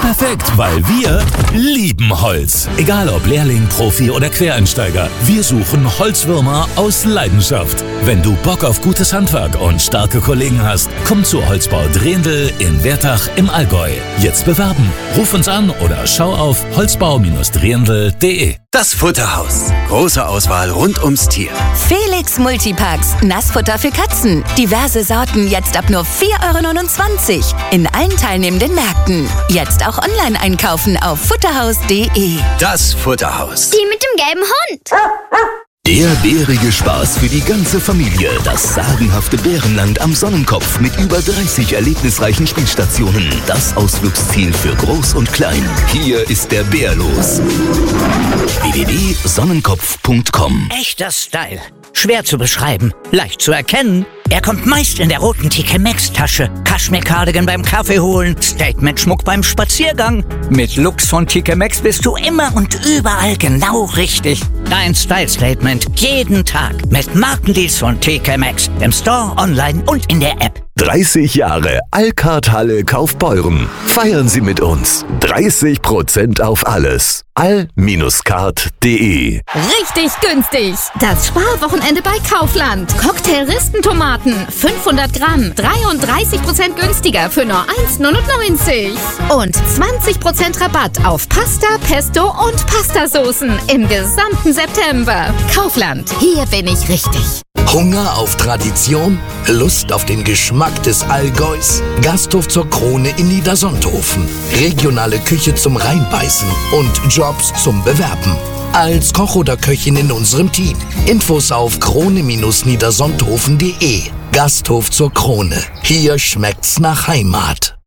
Perfekt, weil wir lieben Holz. Egal ob Lehrling, Profi oder Quereinsteiger, wir suchen Holzwürmer aus Leidenschaft. Wenn du Bock auf gutes Handwerk und starke Kollegen hast, komm zu Holzbau Drehndl in Wertach im Allgäu. Jetzt bewerben. Ruf uns an oder schau auf holzbau-drehndl.de. Das Futterhaus. Große Auswahl rund ums Tier. Felix Multipacks. Nassfutter für Katzen. Diverse Sorten jetzt ab nur 4,29 € in allen teilnehmenden Märkten. Jetzt auch online einkaufen auf futterhaus.de. Das Futterhaus. Die mit dem gelben Hund. Der bärige Spaß für die ganze Familie. Das sagenhafte Bärenland am Sonnenkopf mit über 30 erlebnisreichen Spielstationen. Das Ausflugsziel für Groß und Klein. Hier ist der Bär los. www.sonnenkopf.com. Echter Style. Schwer zu beschreiben, leicht zu erkennen. Er kommt meist in der roten TK Maxx Tasche. Kaschmir-Cardigan beim Kaffee holen, Statement-Schmuck beim Spaziergang. Mit Looks von TK Maxx bist du immer und überall genau richtig. Dein Style-Statement jeden Tag mit Markendeals von TK Maxx. Im Store, online und in der App. 30 Jahre Alcard-Halle Kaufbeuren. Feiern Sie mit uns. 30% auf alles. all-card.de. Richtig günstig. Das Sparwochenende bei Kaufland. Cocktail-Ristentomaten 500 Gramm. 33% günstiger für nur 1,99 €. Und 20% Rabatt auf Pasta, Pesto und Pastasoßen im gesamten September. Kaufland. Hier bin ich richtig. Hunger auf Tradition? Lust auf den Geschmack des Allgäus? Gasthof zur Krone in Niedersonthofen. Regionale Küche zum Reinbeißen und Jobs zum Bewerben. Als Koch oder Köchin in unserem Team. Infos auf krone-niedersonthofen.de. Gasthof zur Krone. Hier schmeckt's nach Heimat.